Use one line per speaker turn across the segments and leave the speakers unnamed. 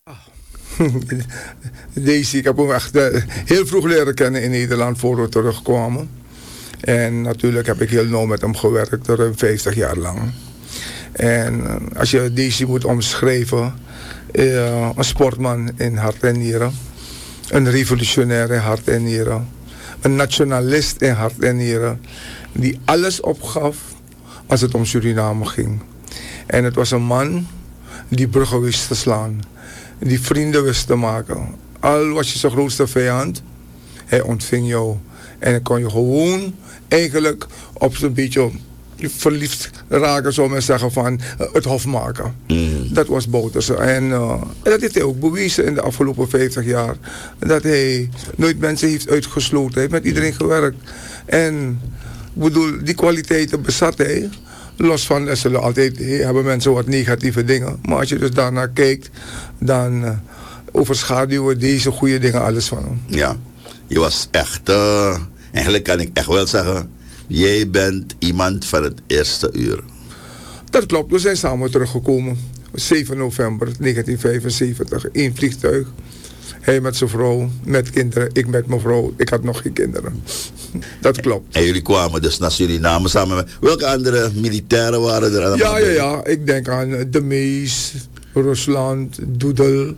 Daisy, ik heb hem echt heel vroeg leren kennen in Nederland voor we terugkwamen. En natuurlijk heb ik heel nauw met hem gewerkt, ruim 50 jaar lang. En als je Daisy moet omschrijven, een sportman in hart en nieren. Een revolutionair in hart en nieren. Een nationalist in hart en nieren. Die alles opgaf als het om Suriname ging. En het was een man die bruggen wist te slaan. Die vrienden wist te maken. Al was je zijn grootste vijand, hij ontving jou. En dan kon je gewoon eigenlijk op zo'n beetje verliefd raken, zou men zeggen, van het hof maken. Dat was Bouterse. En dat heeft hij ook bewezen in de afgelopen 50 jaar. Dat hij nooit mensen heeft uitgesloten. Hij heeft met iedereen gewerkt. En ik bedoel, die kwaliteiten bezat hij. Los van, er zullen altijd hebben mensen wat negatieve dingen. Maar als je dus daarnaar kijkt, dan overschaduwen deze goede dingen alles van hem.
Ja, je was echt, eigenlijk kan ik echt wel zeggen, jij bent iemand van het eerste uur.
Dat klopt, we zijn samen teruggekomen. 7 november 1975, in vliegtuig. Hij met zijn vrouw, met kinderen, ik met mijn vrouw. Ik had nog geen kinderen. Dat klopt.
En jullie kwamen dus naar Suriname samen met... Welke andere militairen waren er allemaal?
Ja. Ik denk aan De Mees, Rusland, Doedel.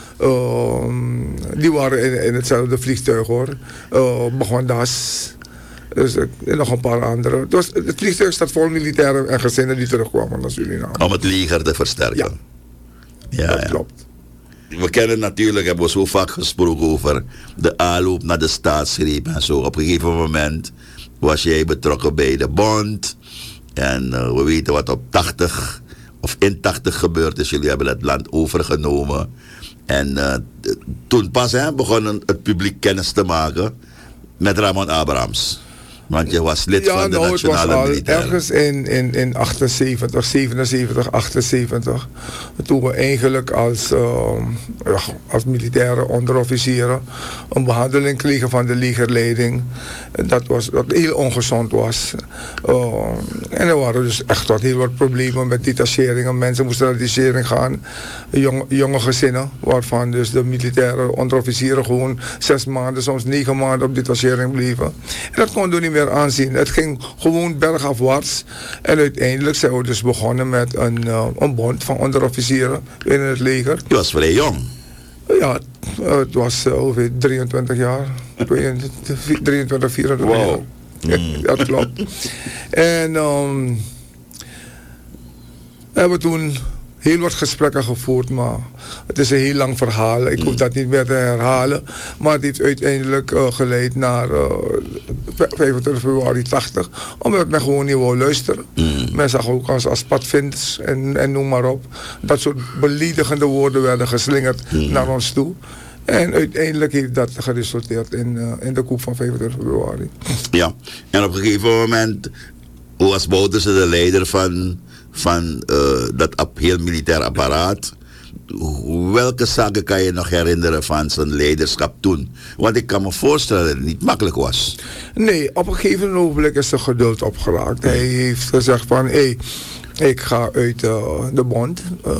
Die waren in hetzelfde vliegtuig, hoor. Bagwandas. Dus nog een paar andere. Het vliegtuig staat vol militairen en gezinnen die terugkwamen naar Suriname.
Om het leger te versterken.
Ja, dat klopt.
We kennen natuurlijk, hebben we zo vaak gesproken over de aanloop naar de staatsgreep en zo. Op een gegeven moment was jij betrokken bij de bond. En we weten wat op 80 of in 80 gebeurd is. Jullie hebben het land overgenomen. En toen pas begon het publiek kennis te maken met Ramon Abrahams. Want je was lid van de Nationale Militairen.
Ergens in 78, 77, 78. Toen we eigenlijk als militaire onderofficieren een behandeling kregen van de legerleiding. Dat heel ongezond was. En er waren dus echt heel wat problemen met detacheringen. Mensen moesten naar detachering gaan. Jonge gezinnen, waarvan dus de militaire onderofficieren gewoon 6 maanden, soms 9 maanden op detachering bleven. En dat konden we niet meer aanzien. Het ging gewoon bergafwaarts. En uiteindelijk zijn we dus begonnen met een bond van onderofficieren in het leger.
Je was vrij jong.
Ja, het was ongeveer 23 jaar. 23, 24
wow.
jaar. Ja, dat klopt. En hebben toen heel wat gesprekken gevoerd, maar het is een heel lang verhaal. Ik hoef dat niet meer te herhalen. Maar het heeft uiteindelijk geleid naar 25 februari 80. Omdat men gewoon niet wou luisteren. Men zag ook als padvinders en noem maar op. Dat soort beledigende woorden werden geslingerd naar ons toe. En uiteindelijk heeft dat geresulteerd in de coup van 25 februari.
Ja, en op een gegeven moment was Bouterse de leider van dat heel militair apparaat. Welke zaken kan je nog herinneren van zijn leiderschap toen? Want ik kan me voorstellen dat het niet makkelijk was.
Nee, op een gegeven ogenblik is er geduld opgeraakt. Hij heeft gezegd van, ik ga uit de bond.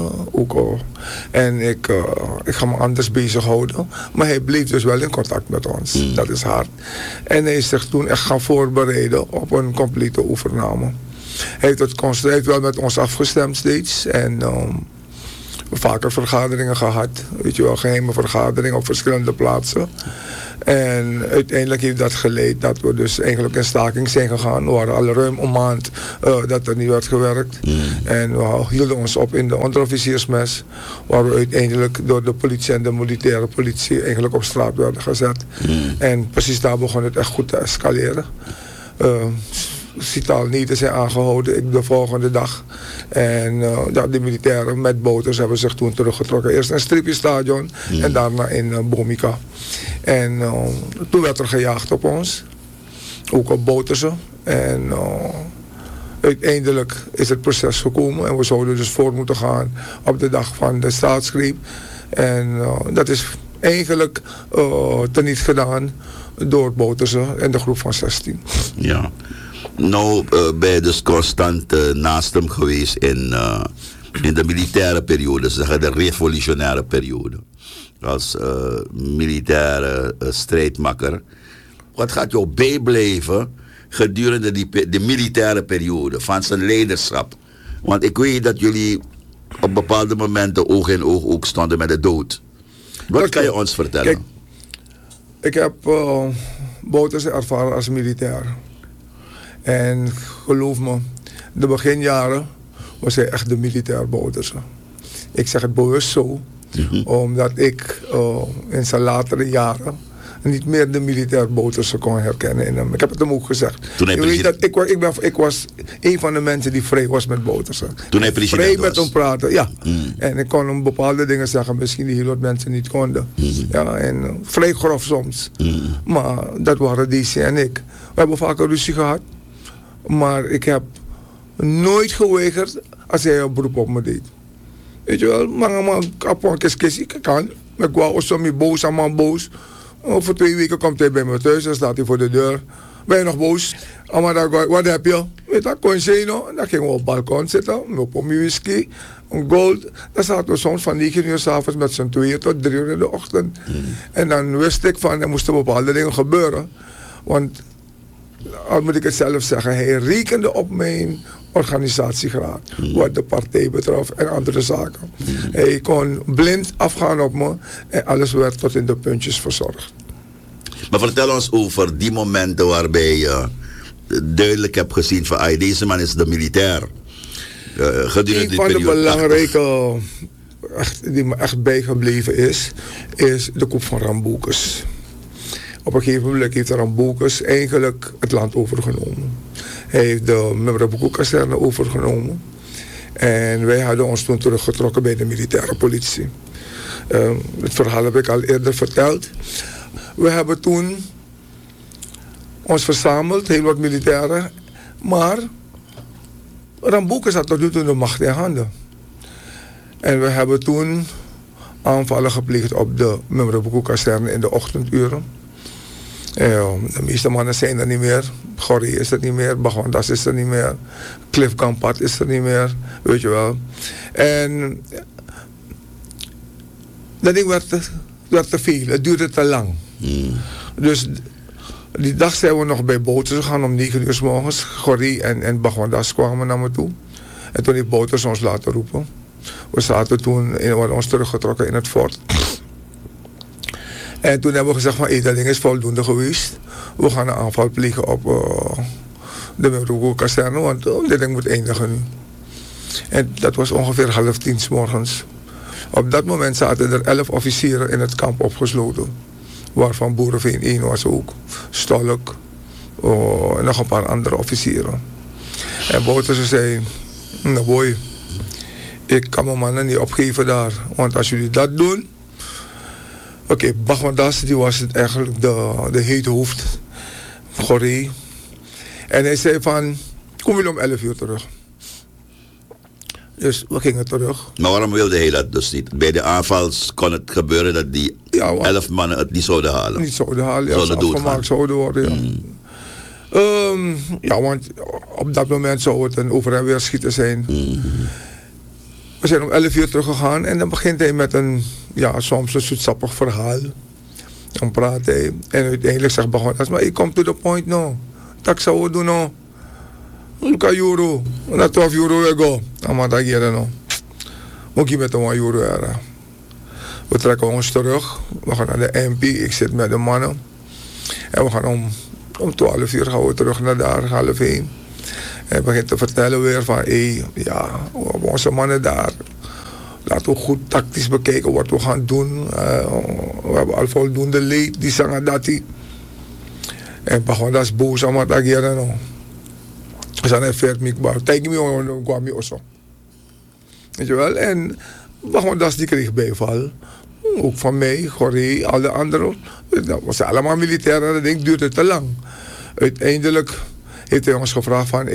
En ik ga me anders bezighouden. Maar hij bleef dus wel in contact met ons. Dat is hard. En hij is zich toen echt gaan voorbereiden op een complete overname. Hij heeft wel met ons afgestemd steeds. En vaker vergaderingen gehad. Weet je wel, geheime vergaderingen op verschillende plaatsen. En uiteindelijk heeft dat geleid dat we dus eigenlijk in staking zijn gegaan. We waren al ruim een maand dat er niet werd gewerkt. En we hielden ons op in de onderofficiersmes. Waar we uiteindelijk door de politie en de militaire politie eigenlijk op straat werden gezet. En precies daar begon het echt goed te escaleren. Citaal niet zijn aangehouden de volgende dag. En de militairen met Bouters hebben zich toen teruggetrokken. Eerst in Stripje-stadion en daarna in Bomika. En toen werd er gejaagd op ons. Ook op Bouterse. En uiteindelijk is het proces gekomen. En we zouden dus voor moeten gaan op de dag van de staatsgreep. En dat is eigenlijk teniet gedaan door Bouterse en de groep van 16.
Ja. Nou ben je dus constant naast hem geweest in de militaire periode, zeggen de revolutionaire periode, als militaire strijdmakker, wat gaat jou bijblijven gedurende de militaire periode van zijn leiderschap? Want ik weet dat jullie op bepaalde momenten oog in oog ook stonden met de dood. Wat kan je ons vertellen?
Kijk, ik heb Bouterse ervaren als militair. En geloof me, de beginjaren was hij echt de militair Bouterse. Ik zeg het bewust zo, omdat ik in zijn latere jaren niet meer de militair Bouterse kon herkennen in hem. Ik heb het hem ook gezegd. Je weet dat ik was een van de mensen die vrij was met Bouterse.
Toen hij president
vrij
was.
met hem praten, ja. En ik kon hem bepaalde dingen zeggen, misschien die heel wat mensen niet konden. Ja, en vrij grof soms. Maar dat waren DC en ik. We hebben vaker ruzie gehad. Maar ik heb nooit geweigerd als hij een beroep op me deed. Weet je wel, maar kapon ik kan. Ik wou zo me boos aan man boos. Over 2 weken komt hij bij me thuis en staat hij voor de deur. Ben je nog boos? Maar wat heb je? Weet je, kon je nog? Dan gingen we op het balkon zitten, op een whisky, een gold. Dan zaten we soms van 9 uur 's avonds met z'n 2 tot 3 uur in de ochtend. En dan wist ik van, er moesten bepaalde dingen gebeuren. Want, al moet ik het zelf zeggen, hij rekende op mijn organisatiegraad, wat de partij betreft en andere zaken. Hij kon blind afgaan op me en alles werd tot in de puntjes verzorgd.
Maar vertel ons over die momenten waarbij je duidelijk hebt gezien van deze man is de militair.
Een van de belangrijke die me echt bijgebleven is de coup van Ramboucus. Op een gegeven moment heeft Ramboucus eigenlijk het land overgenomen. Hij heeft de Memraboeko-kazerne overgenomen. En wij hadden ons toen teruggetrokken bij de militaire politie. Het verhaal heb ik al eerder verteld. We hebben toen ons verzameld, heel wat militairen. Maar Ramboucus had tot nu toe de macht in handen. En we hebben toen aanvallen gepleegd op de Memraboeko-kazerne in de ochtenduren. De meeste mannen zijn er niet meer. Gorrie is er niet meer. Bagwandas is er niet meer. Cliff Kampat is er niet meer. Weet je wel. En dat ding werd te veel. Het duurde te lang. Dus die dag zijn we nog bij Bouterse gegaan om 9 uur 's morgens. Gorrie en Bagwandas kwamen naar me toe. En toen heeft Bouterse ons laten roepen. We zaten toen, we hadden ons teruggetrokken in het fort. En toen hebben we gezegd van, dat ding is voldoende geweest. We gaan een aanval plegen op de Memraboeko-kazerne, want dit ding moet eindigen nu. En dat was ongeveer 9:30 's morgens. Op dat moment zaten er 11 officieren in het kamp opgesloten. Waarvan Boerenveen 1 was ook. Stolk. En nog een paar andere officieren. En Bouterse zei, nou boy, ik kan mijn mannen niet opgeven daar. Want als jullie dat doen... Oké, Bagwandas, die was het eigenlijk de hete hoofd. Gorrie. En hij zei van, kom jullie om 11 uur terug. Dus we gingen terug.
Maar waarom wilde hij dat dus niet? Bij de aanval kon het gebeuren dat die 11 mannen het niet zouden halen.
Niet zouden halen, ja, ze afgemaakt zouden worden, ja. Ja, want op dat moment zou het een over- en weer schieten zijn. We zijn om 11 uur teruggegaan en dan begint hij met soms een zoetsappig verhaal. Dan praat hij en uiteindelijk zegt Bagwandas, maar ik kom to the point nou. Dat zou we doen nou. €1 na 12 euro we go. Maar dat hier nou. Moet je met een €1 era. We trekken ons terug. We gaan naar de MP. Ik zit met de mannen. En we gaan om 12 uur gaan we terug naar daar, 12:30. En begint te vertellen weer van, we hebben onze mannen daar. Laten we goed tactisch bekijken wat we gaan doen. We hebben al voldoende leed, die zangen dat die. En Bagwandas boos aan wat ik hier nou. Dus dan heeft hij mikbaar. Tegen me kwam je zo. Weet je wel? En Bagwandas die kreeg bijval. Ook van mij, Gorrie, alle anderen. Dat was allemaal militairen. Dat ding duurde te lang. Uiteindelijk heeft hij ons gevraagd van,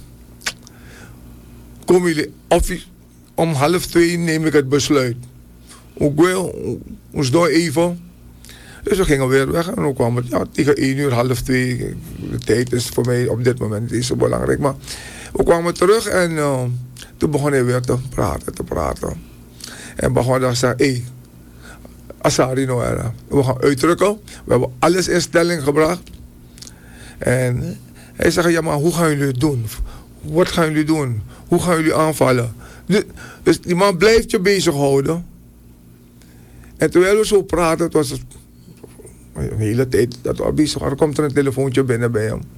komen jullie om 1:30 neem ik het besluit. Ook wel, ons door even. Dus we gingen weer weg en dan kwam het tegen 1 uur, half 2. De tijd is voor mij op dit moment niet zo belangrijk. Maar we kwamen terug en toen begon hij weer te praten. En begon hij te zeggen, Asari Noël, we gaan uitdrukken. We hebben alles in stelling gebracht. En hij zei, ja, maar hoe gaan jullie het doen? Wat gaan jullie doen? Hoe gaan jullie aanvallen? Dus die man blijft je bezighouden. En terwijl we zo praten, het was een hele tijd dat we bezig waren, komt er een telefoontje binnen bij hem.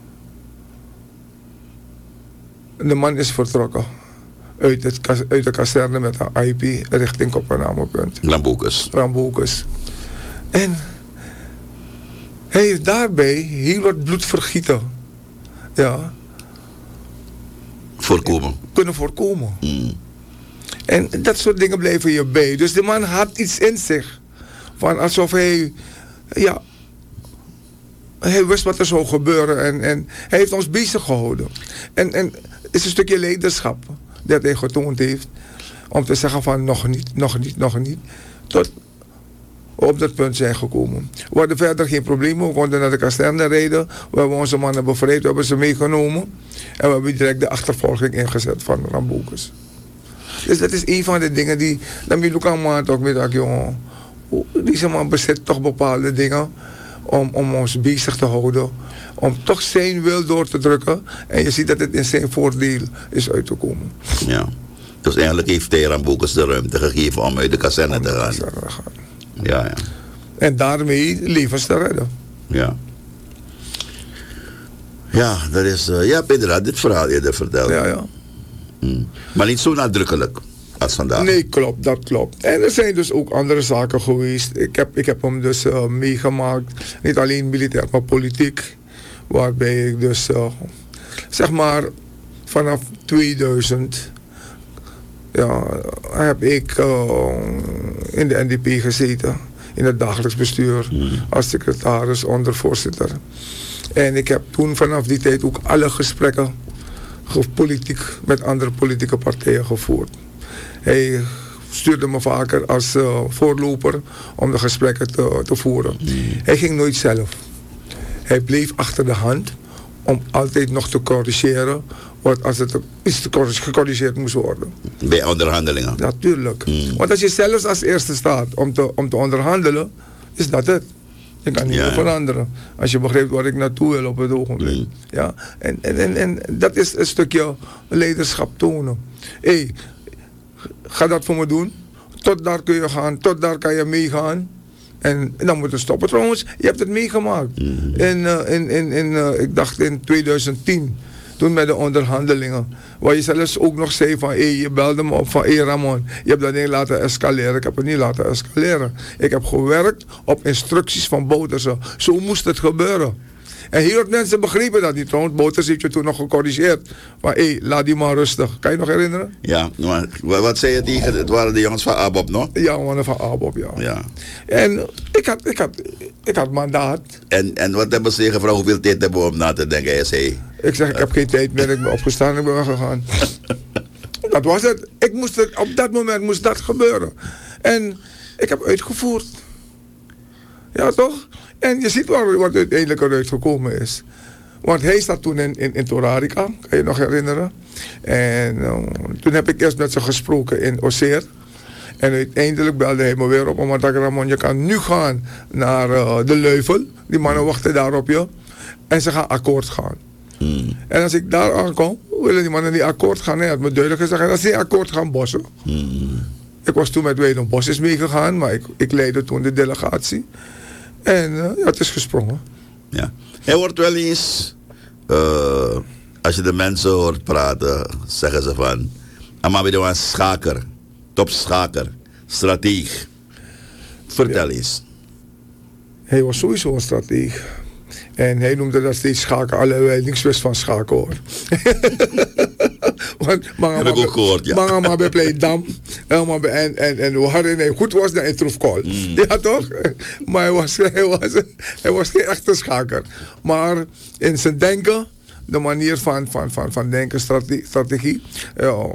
De man is vertrokken uit de kazerne met een IP richting Koppenhamerpunt. Rambocus. En hij heeft daarbij heel wat bloedvergieten. Ja. Kunnen voorkomen. En dat soort dingen blijven je bij. Dus de man had iets in zich. Van alsof hij wist wat er zou gebeuren. En hij heeft ons bezig gehouden. En het is een stukje leiderschap dat hij getoond heeft. Om te zeggen van nog niet. Tot we op dat punt zijn gekomen. We hadden verder geen problemen. We konden naar de kazerne rijden. We hebben onze mannen bevrijd. We hebben ze meegenomen. En we hebben direct de achtervolging ingezet van Rambocus. Dus dat is een van de dingen die... Dan moet je ook aan ook met jongen. Deze man bezit toch bepaalde dingen om ons bezig te houden. Om toch zijn wil door te drukken. En je ziet dat het in zijn voordeel is uit te komen.
Ja. Dus eigenlijk heeft hij Rambocus de ruimte gegeven om uit de kazerne te gaan. Ja.
En daarmee levens te redden.
Ja. Ja, dat is... je hebt inderdaad dit verhaal eerder verteld.
Ja.
Maar niet zo nadrukkelijk als vandaag.
Nee, klopt, dat klopt. En er zijn dus ook andere zaken geweest. Ik heb hem dus meegemaakt. Niet alleen militair, maar politiek. Waarbij ik dus, zeg maar, vanaf 2000... heb ik in de NDP gezeten. In het dagelijks bestuur. Als secretaris, ondervoorzitter. En ik heb toen vanaf die tijd ook alle gesprekken politiek met andere politieke partijen gevoerd. Hij stuurde me vaker als voorloper om de gesprekken te voeren. Hij ging nooit zelf. Hij bleef achter de hand om altijd nog te corrigeren als het iets gecorrigeerd moest worden.
Bij onderhandelingen?
Natuurlijk. Want als je zelfs als eerste staat om te onderhandelen, is dat het. Je kan niet meer veranderen. Als je begrijpt waar ik naartoe wil op het ogenblik. Ja? En dat is een stukje leiderschap tonen. Ga dat voor me doen. Tot daar kun je gaan. Tot daar kan je meegaan. En dan moet je stoppen. Trouwens, je hebt het meegemaakt. Ik dacht in 2010. Toen met de onderhandelingen. Waar je zelfs ook nog zei van... je belde me op van... Ramon, je hebt dat ding laten escaleren. Ik heb het niet laten escaleren. Ik heb gewerkt op instructies van Bouterse. Zo moest het gebeuren. En heel wat mensen begrepen dat niet. Trouwens, Bouterse heeft je toen nog gecorrigeerd. Van laat die man rustig. Kan je nog herinneren?
Ja, maar wat zei je tegen? Het waren de jongens van ABOP, nog?
Ja, mannen van ABOP, ja. En ik had mandaat.
En wat hebben ze gevraagd? Hoeveel tijd hebben we om na te denken? Hij zei...
Ik zeg, ik heb geen tijd meer. Ik ben opgestaan en ik ben weggegaan. Dat was het. Op dat moment moest dat gebeuren. En ik heb uitgevoerd. Ja, toch? En je ziet wat uiteindelijk eruit gekomen is. Want hij zat toen in Torarica, kan je nog herinneren. En toen heb ik eerst met ze gesproken in Oseer. En uiteindelijk belde hij me weer op. Omdat ik Ramon, je kan nu gaan naar de Leuvel. Die mannen wachten daar op je. En ze gaan akkoord gaan. En als ik daar aankom, willen die mannen niet akkoord gaan. Hij had me duidelijk gezegd, als ze niet akkoord gaan bossen. Ik was toen met Weidon Bosses meegegaan, maar ik leidde toen de delegatie. En het is gesprongen.
Ja. Hij wordt wel eens, als je de mensen hoort praten, zeggen ze van, Amabidou een schaker, topschaker, strateeg. Vertel eens.
Hij was sowieso een strateeg. En hij noemde dat steeds schaken, alhoewel niks wist van schaken hoor.
Heb ik ook gehoord, ja.
Maar bij Pleidam. En waarin hij goed was, dan in Troefkool. Ja toch? Maar hij was geen echte schaker. Maar in zijn denken, de manier van denken, strategie,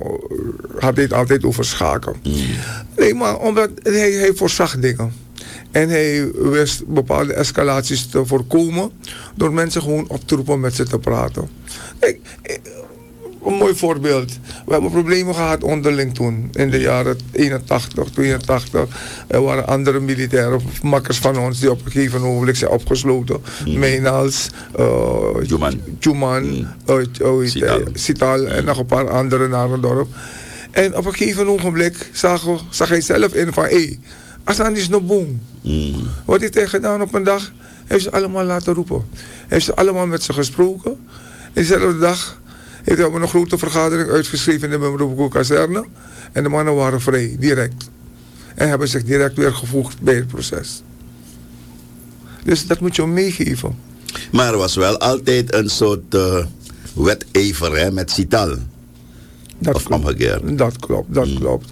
had hij het altijd over schaken. Nee, maar omdat hij voorzag dingen. En hij wist bepaalde escalaties te voorkomen door mensen gewoon op te roepen met ze te praten. Kijk, een mooi voorbeeld. We hebben problemen gehad onderling toen, in de jaren 81, 82. Er waren andere militairen, makkers van ons, die op een gegeven ogenblik zijn opgesloten. Meynals, Tjuman, Sital en nog een paar anderen naar een dorp. En op een gegeven ogenblik zag hij zelf in van, Asan is nog boom. Wat heeft hij gedaan op een dag? Hij heeft ze allemaal laten roepen. Hij heeft ze allemaal met ze gesproken. En diezelfde dag heeft hij een grote vergadering uitgeschreven in de Memroeko-kazerne. En de mannen waren vrij, direct. En hebben zich direct weer gevoegd bij het proces. Dus dat moet je meegeven.
Maar er was wel altijd een soort wetever met Sital. Of omgekeerd.
Dat klopt.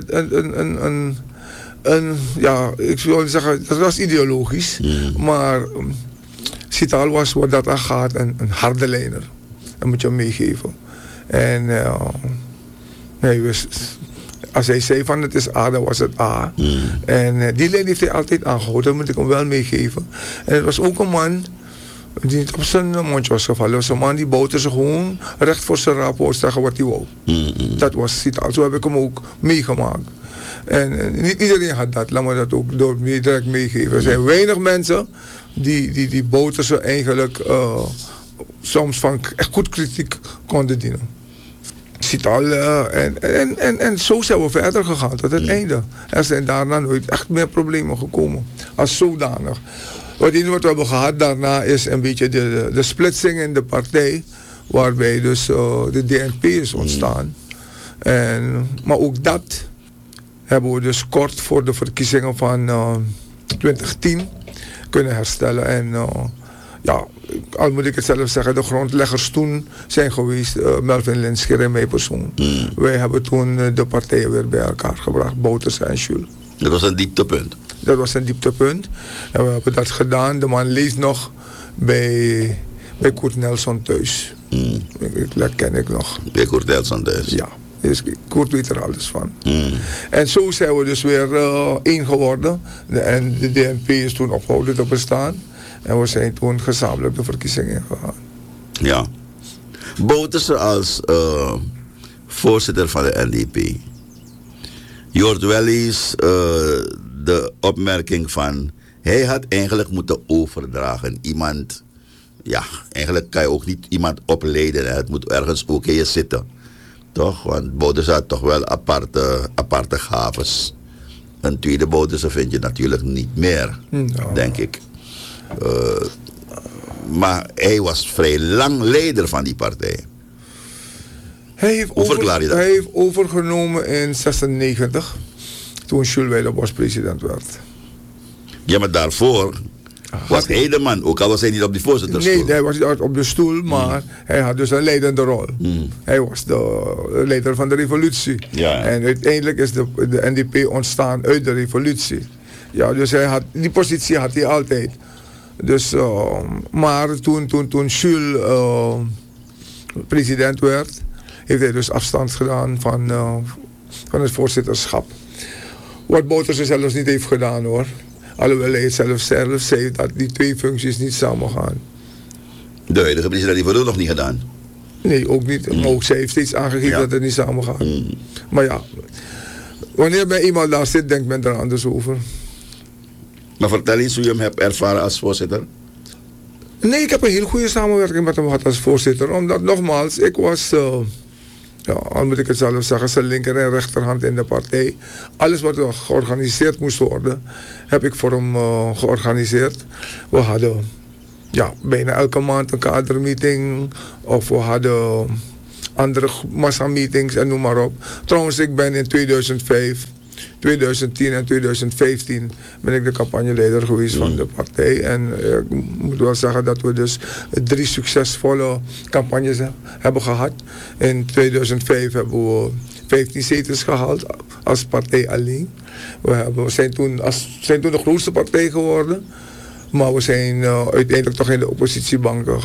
Ja, ik wil zeggen, dat was ideologisch. Maar Sital was wat dat aan gaat een harde lijner. Dat moet je meegeven. En hij wist, als hij zei van het is A, dan was het A. En die lijn heeft hij altijd aangehouden, dat moet ik hem wel meegeven. En het was ook een man die niet op zijn mondje was gevallen. Het was een man die bouwde zich gewoon recht voor zijn rapport zeggen wat hij wou. Dat was Sital. Zo heb ik hem ook meegemaakt. En niet iedereen had dat, laat me dat ook door direct meegeven. Er zijn weinig mensen die boten ze eigenlijk soms van echt goed kritiek konden dienen. Sital, en zo zijn we verder gegaan tot het einde. Er zijn daarna nooit echt meer problemen gekomen als zodanig. Wat we hebben gehad daarna is een beetje de splitsing in de partij, waarbij dus de DNP is ontstaan. Maar ook dat hebben we dus kort voor de verkiezingen van 2010 kunnen herstellen. En ja, al moet ik het zelf zeggen, de grondleggers toen zijn geweest Melvin Linsker en mijn persoon. Wij hebben toen de partijen weer bij elkaar gebracht, Bouters en Jules.
Dat was een dieptepunt.
Dat was een dieptepunt. En we hebben dat gedaan. De man leeft nog bij Koert Nelson thuis. Dat ken ik nog.
Bij Koert Nelson thuis?
Ja. Dus Koert weet er alles van. En zo zijn we dus weer één geworden. En de DNP is toen opgehouden te bestaan. En we zijn toen gezamenlijk de verkiezingen ingegaan.
Ja. Bouterse als voorzitter van de NDP. Je hoort wel eens de opmerking van, hij had eigenlijk moeten overdragen. Iemand, ja, eigenlijk kan je ook niet iemand opleiden. Het moet ergens ook in je zitten. Toch? Want Bouterse had toch wel aparte gaves. Een tweede Bouterse vind je natuurlijk niet meer, denk ik. Maar hij was vrij lang leider van die partij. Hoe verklaar je dat?
Hij heeft overgenomen in 1996, toen Jules Weidenbos president werd.
Ja, maar daarvoor was hij de man, ook al was hij niet op die voorzittersstoel.
Nee, hij was niet op de stoel, maar hij had dus een leidende rol. Hij was de leider van de revolutie.
Ja. En
uiteindelijk is de NDP ontstaan uit de revolutie. Ja, dus die positie had hij altijd. Dus, maar toen Jules president werd, heeft hij dus afstand gedaan van het voorzitterschap. Wat Bouterse zelfs niet heeft gedaan hoor. Alhoewel hij zelf zei dat die twee functies niet samen gaan.
De huidige president heeft het ook nog niet gedaan.
Nee, ook niet. Maar ook zij heeft steeds aangegeven dat het niet samen gaat. Maar ja, wanneer bij iemand daar zit, denkt men er anders over.
Maar vertel eens hoe je hem hebt ervaren als voorzitter.
Nee, ik heb een heel goede samenwerking met hem gehad als voorzitter. Omdat nogmaals, ik was, al moet ik het zelf zeggen, zijn linker en rechterhand in de partij. Alles wat er georganiseerd moest worden, heb ik voor hem georganiseerd. We hadden bijna elke maand een kadermeeting. Of we hadden andere massameetings en noem maar op. Trouwens, ik ben in 2005... 2010 en 2015 ben ik de campagneleider geweest van de partij. En ik moet wel zeggen dat we dus 3 succesvolle campagnes hebben gehad. In 2005 hebben we 15 zetels gehaald als partij alleen. We zijn toen de grootste partij geworden. Maar we zijn uiteindelijk toch in de oppositiebanken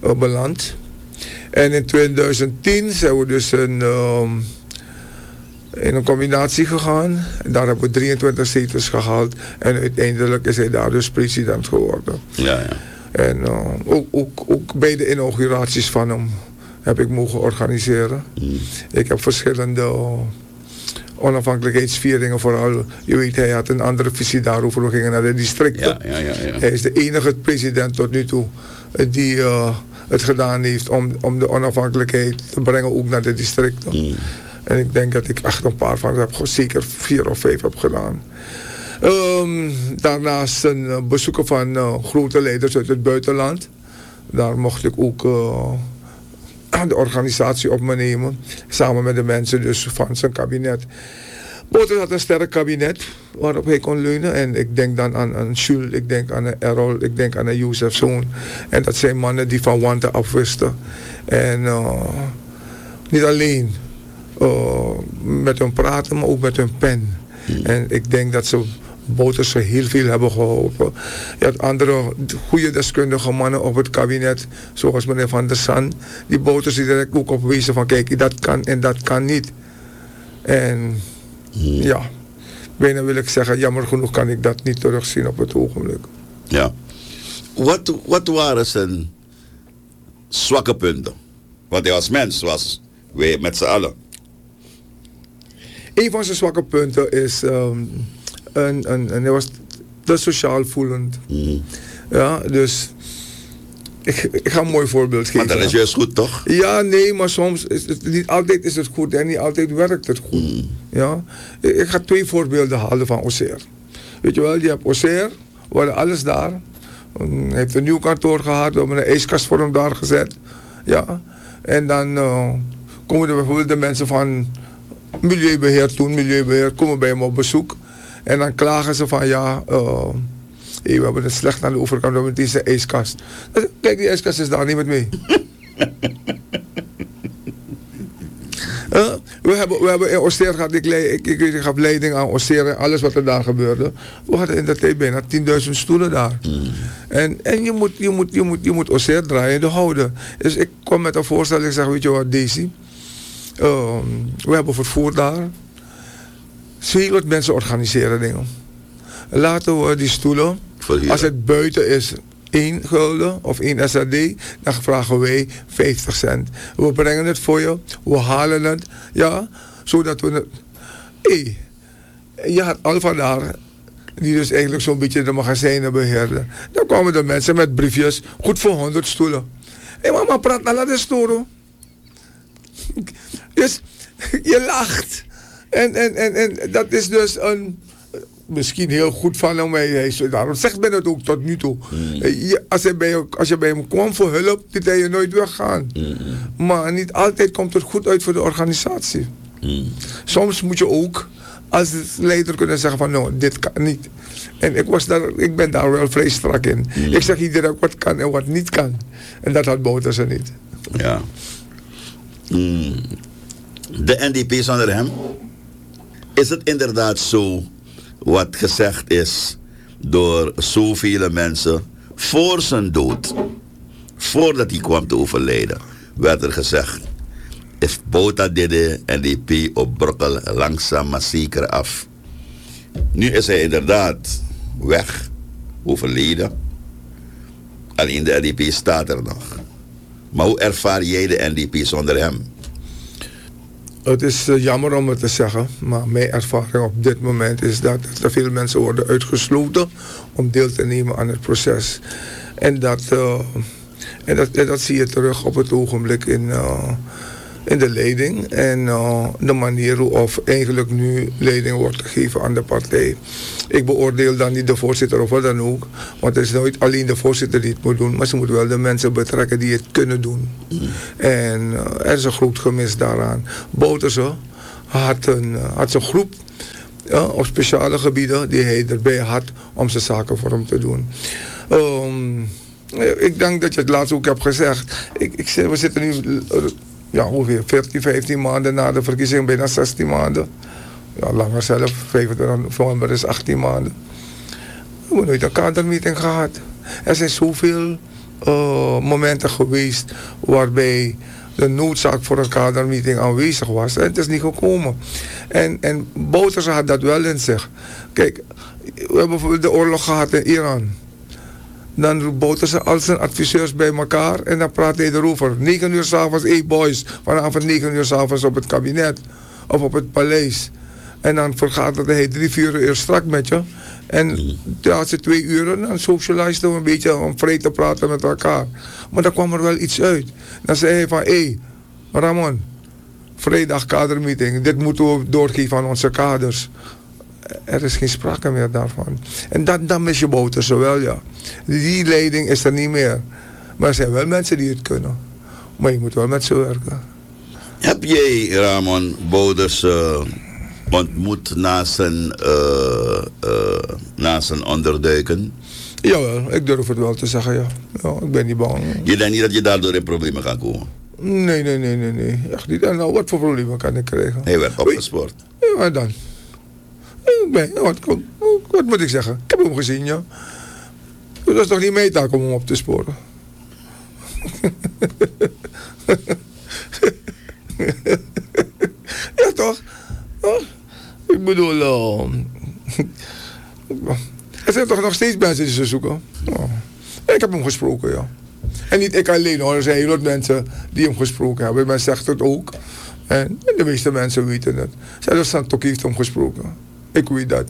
beland. En in 2010 zijn we dus in een combinatie gegaan. Daar hebben we 23 zetels gehaald. En uiteindelijk is hij daar dus president geworden.
Ja.
En ook bij de inauguraties van hem heb ik mogen organiseren. Ik heb verschillende onafhankelijkheidsvieringen vooral. Je weet, hij had een andere visie daarover. We gingen naar de districten.
Ja.
Hij is de enige president tot nu toe die het gedaan heeft om de onafhankelijkheid te brengen ook naar de districten. En ik denk dat ik echt een paar van heb, zeker 4 of 5 heb gedaan. Daarnaast een bezoeken van grote leiders uit het buitenland. Daar mocht ik ook de organisatie op me nemen. Samen met de mensen dus van zijn kabinet. Boters had een sterk kabinet waarop hij kon leunen. En ik denk dan aan Jules, ik denk aan Errol, ik denk aan Jozef Zoon. En dat zijn mannen die van wanten afwisten. En niet alleen met hun praten, maar ook met hun pen. En ik denk dat ze Boters heel veel hebben geholpen. Je had andere goede deskundige mannen op het kabinet, zoals meneer Van der San. Die Boters die direct ook op wezen van kijk, dat kan en dat kan niet. En ja, bijna wil ik zeggen, jammer genoeg kan ik dat niet terugzien op het ogenblik.
Ja. Wat waren zijn zwakke punten? Want hij als mens was, wij met z'n allen.
Een van zijn zwakke punten is, hij was te sociaal voelend. Ja, dus ik ga een mooi voorbeeld geven.
Maar dat is juist goed, toch?
Ja, nee, maar soms niet altijd is het goed en niet altijd werkt het goed. Ja? Ik ga 2 voorbeelden halen van Oseer. Weet je wel, je hebt Oseer, we hadden alles daar. Hij heeft een nieuw kantoor gehad, we hebben een ijskast voor hem daar gezet. Ja? En dan komen er bijvoorbeeld de mensen van Milieubeheer, komen bij hem op bezoek. En dan klagen ze van ja, we hebben het slecht aan de overkant, we hebben deze ijskast. Kijk, die ijskast is daar niet met mee. We hebben in Oseer gehad, ik gaf leiding aan Oseer en alles wat er daar gebeurde. We hadden in de tijd bijna 10.000 stoelen daar. En je moet Oseer draaiende houden. Dus ik kwam met een voorstel, ik zeg, weet je wat, Daisy, we hebben vervoer daar. Heel wat mensen organiseren dingen. Laten we die stoelen, als het buiten is 1 gulden of 1 SRD, dan vragen wij 50 cent. We brengen het voor je, we halen het, ja, zodat we je had Alfa daar, die dus eigenlijk zo'n beetje de magazijnen beheerde. Dan kwamen de mensen met briefjes, goed voor 100 stoelen. Hé mama, praat naar de stoel. Dus je lacht. En dat is dus misschien heel goed van hem. Daarom zegt men het ook tot nu toe. Als je bij hem kwam voor hulp, liet hij je nooit weggaan. Maar niet altijd komt het goed uit voor de organisatie. Soms moet je ook als leider kunnen zeggen van nou, dit kan niet. En ik ben daar wel vrij strak in. Ik zeg iedereen wat kan en wat niet kan. En dat had Boters er niet.
Ja. De NDP zonder hem? Is het inderdaad zo wat gezegd is door zoveel mensen voor zijn dood, voordat hij kwam te overlijden, werd er gezegd, if Bota did NDP op brokkel langzaam maar zeker af. Nu is hij inderdaad weg, overleden. Alleen de NDP staat er nog. Maar hoe ervaar jij de NDP zonder hem?
Het is jammer om het te zeggen, maar mijn ervaring op dit moment is dat er veel mensen worden uitgesloten om deel te nemen aan het proces. En dat zie je terug op het ogenblik in de leiding en de manier waarop eigenlijk nu leiding wordt gegeven aan de partij. Ik beoordeel dan niet de voorzitter of wat dan ook, want het is nooit alleen de voorzitter die het moet doen, maar ze moeten wel de mensen betrekken die het kunnen doen. En er is een groot gemis daaraan. Bouterse had zijn groep op speciale gebieden die hij erbij had om zijn zaken voor hem te doen. Ik denk dat je het laatst ook hebt gezegd. We zitten nu ongeveer 14, 15 maanden na de verkiezing, bijna 16 maanden. Ja, langer zelf, 25 november is 18 maanden. We hebben nooit een kadermeeting gehad. Er zijn zoveel momenten geweest waarbij de noodzaak voor een kadermeeting aanwezig was. En het is niet gekomen. En Bouterse had dat wel in zich. Kijk, we hebben bijvoorbeeld de oorlog gehad in Iran. Dan roept Bouterse al zijn adviseurs bij elkaar en dan praat hij erover. 9 uur s'avonds, boys, vanavond 9 uur s'avonds op het kabinet of op het paleis. En dan vergaderde hij 3-4 uur strak met je. En de laatste 2 uren, dan socialisten we een beetje om vrij te praten met elkaar. Maar dan kwam er wel iets uit. Dan zei hij van, Ramon, vrijdag kadermeeting, dit moeten we doorgeven aan onze kaders. Er is geen sprake meer daarvan. En dan mis je Bouterse wel, ja. Die leiding is er niet meer. Maar er zijn wel mensen die het kunnen. Maar je moet wel met ze werken.
Heb jij, Ramon, Bouterse ontmoet na zijn onderduiken?
Jawel, ik durf het wel te zeggen, ja. Ik ben niet bang.
Je denkt niet dat je daardoor in problemen gaat komen?
Nee. Echt niet. En nou, wat voor problemen kan ik krijgen?
Hij werd opgespoord.
Ja, dan. Wat moet ik zeggen? Ik heb hem gezien, ja. Dat is toch niet mijn taak om hem op te sporen? Ja, toch? Ik bedoel, er zijn toch nog steeds mensen die ze zoeken. Ik heb hem gesproken, ja. En niet ik alleen hoor, er zijn heel wat mensen die hem gesproken hebben. Men zegt het ook. En de meeste mensen weten het. Zelfs Santok heeft hem gesproken. Ik weet dat.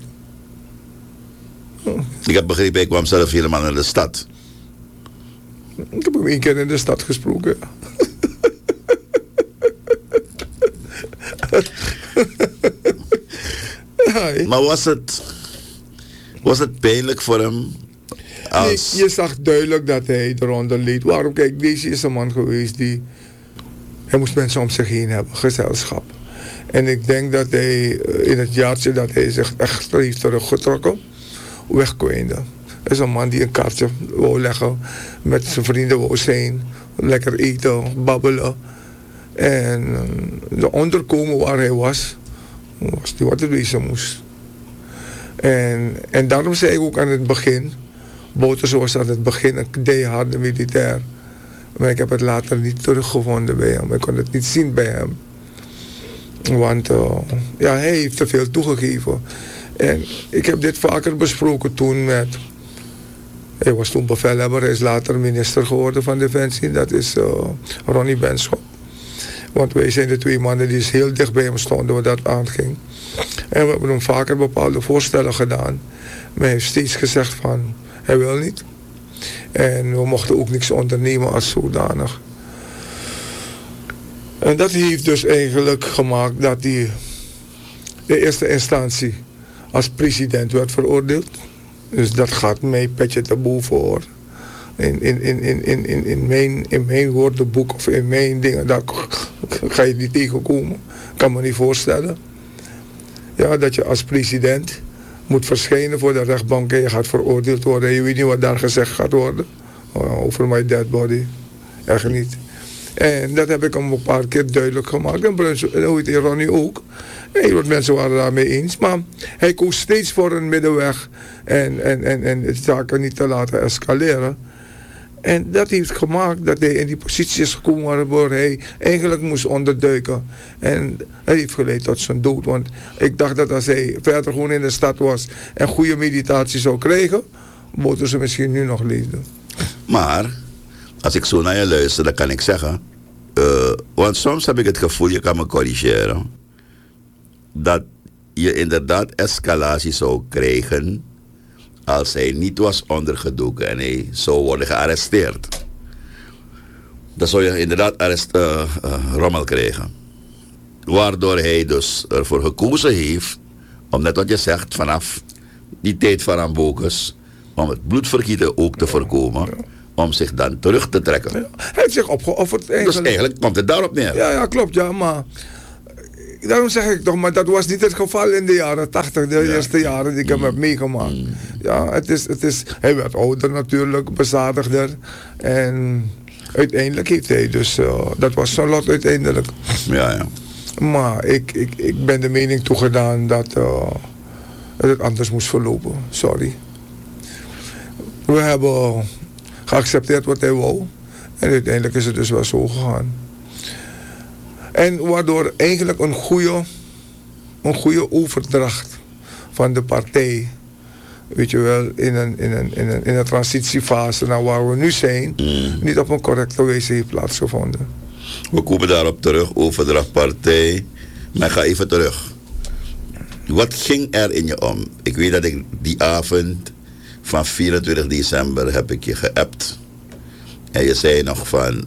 Ik heb begrepen, ik kwam zelf helemaal naar de stad.
Ik heb hem 1 keer in de stad gesproken.
Maar was het pijnlijk voor hem? Als...
Nee, je zag duidelijk dat hij eronder leed. Waarom? Kijk, deze is een man geweest die... Hij moest mensen om zich heen hebben, gezelschap. En ik denk dat hij in het jaartje dat hij zich echt heeft teruggetrokken, wegkwijnde. Hij is een man die een kaartje wou leggen, met zijn vrienden wou zijn, lekker eten, babbelen. En de onderkomen waar hij was niet wat het wezen moest. En daarom zei ik ook aan het begin, Bouterse was aan het begin een keiharde militair. Maar ik heb het later niet teruggevonden bij hem. Ik kon het niet zien bij hem. Want hij heeft te veel toegegeven. En ik heb dit vaker besproken toen met... Hij was toen bevelhebber, hij is later minister geworden van Defensie. Dat is Ronnie Benschop. Want wij zijn de 2 mannen die heel dicht bij hem stonden wat dat aanging. En we hebben hem vaker bepaalde voorstellen gedaan. Maar hij heeft steeds gezegd van, hij wil niet. En we mochten ook niks ondernemen als zodanig. En dat heeft dus eigenlijk gemaakt dat hij in eerste instantie als president werd veroordeeld. Dus dat gaat mij petje te boven hoor. In mijn woordenboek of in mijn dingen, daar ga je niet tegenkomen. Kan me niet voorstellen. Ja, dat je als president moet verschijnen voor de rechtbank en je gaat veroordeeld worden. En je weet niet wat daar gezegd gaat worden. Over my dead body. Echt niet. En dat heb ik hem een paar keer duidelijk gemaakt. En hoe heet Ronnie ook. En heel wat mensen waren daarmee eens. Maar hij koos steeds voor een middenweg. En het zaken niet te laten escaleren. En dat heeft gemaakt dat hij in die positie is gekomen waarvoor hij eigenlijk moest onderduiken. En hij heeft geleid tot zijn dood. Want ik dacht dat als hij verder gewoon in de stad was en goede meditatie zou krijgen, moeten ze misschien nu nog leefden.
Maar, als ik zo naar je luister, dan kan ik zeggen, want soms heb ik het gevoel, je kan me corrigeren, dat je inderdaad escalatie zou krijgen als hij niet was ondergedoken en hij zou worden gearresteerd. Dan zou je inderdaad rommel krijgen. Waardoor hij dus ervoor gekozen heeft, om net wat je zegt, vanaf die tijd van Rambocus, om het bloedvergieten ook te voorkomen, om zich dan terug te trekken.
Ja, hij heeft zich opgeofferd eigenlijk.
Dus eigenlijk komt het daarop neer.
Ja, klopt, ja, maar daarom zeg ik toch, maar dat was niet het geval in de jaren 80, de eerste jaren die ik hem heb meegemaakt. Ja, het is, hij werd ouder natuurlijk, bezadigder. En uiteindelijk heeft hij dus, dat was zijn lot uiteindelijk.
Ja.
Maar ik ben de mening toegedaan dat het anders moest verlopen. Sorry. We hebben geaccepteerd wat hij wou. En uiteindelijk is het dus wel zo gegaan. En waardoor eigenlijk een goede overdracht van de partij, weet je wel, in een transitiefase naar waar we nu zijn, niet op een correcte wijze heeft plaatsgevonden.
We komen daarop terug, overdrachtpartij. Maar ik ga even terug. Wat ging er in je om? Ik weet dat ik die avond van 24 december heb ik je geappt. En je zei nog van,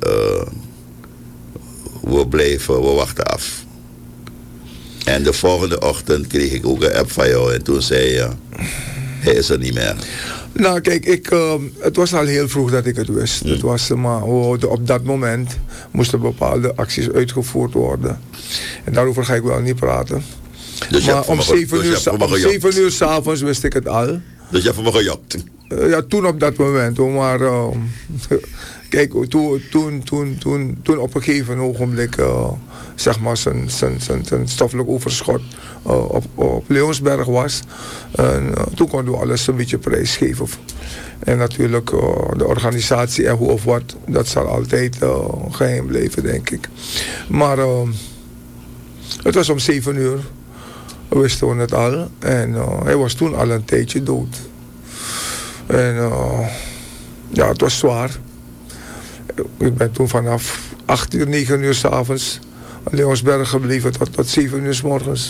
we wachten af. En de volgende ochtend kreeg ik ook een app van jou en toen zei je, hij is er niet meer.
Nou kijk, het was al heel vroeg dat ik het wist. Het was, maar op dat moment moesten bepaalde acties uitgevoerd worden. En daarover ga ik wel niet praten.
Dus
maar om 7 uur 's avonds wist ik het al.
Dus je hebt voor me gejokt?
Ja, toen op dat moment. Maar kijk, toen op een gegeven ogenblik, zeg maar, zijn stoffelijk overschot op Leonsberg was. En toen konden we alles een beetje prijsgeven. En natuurlijk de organisatie en hoe of wat, dat zal altijd geheim blijven, denk ik. Maar het was om 7 uur, wisten we het al. En hij was toen al een tijdje dood. En ja, het was zwaar. Ik ben toen vanaf 8 uur, 9 uur 's avonds in Leonsberg gebleven tot 7 uur 's morgens.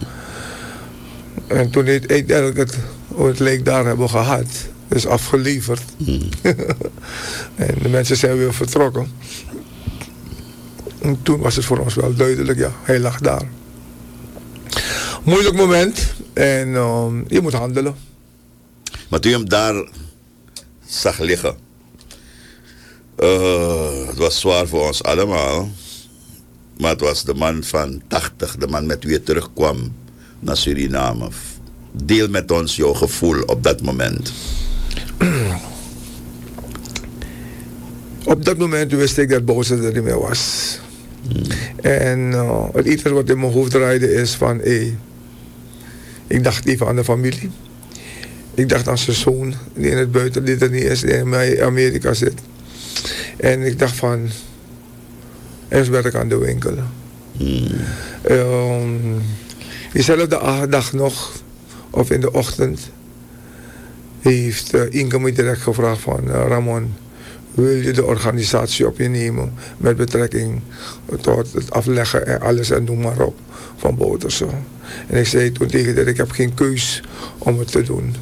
En toen uiteindelijk het lijk daar hebben gehad, is afgeleverd. En de mensen zijn weer vertrokken. En toen was het voor ons wel duidelijk, ja, hij lag daar. Moeilijk moment en je moet handelen.
Maar toen je hem daar zag liggen, het was zwaar voor ons allemaal. Maar het was de man van 80, de man met wie je terugkwam naar Suriname. Deel met ons jouw gevoel op dat moment.
Op dat moment wist ik dat Bouwse er niet meer was. En het enige wat in mijn hoofd draaide is van, ik dacht even aan de familie. Ik dacht aan zijn zoon, die in het buitenland er niet is, die in Amerika zit. En ik dacht van, eerst werd ik aan de winkel. Diezelfde dag nog, of in de ochtend, heeft Inge me direct gevraagd van, Ramon, wil je de organisatie op je nemen met betrekking tot het afleggen en alles en noem maar op van Bouterse. En ik zei toen tegen haar, ik heb geen keus om het te doen.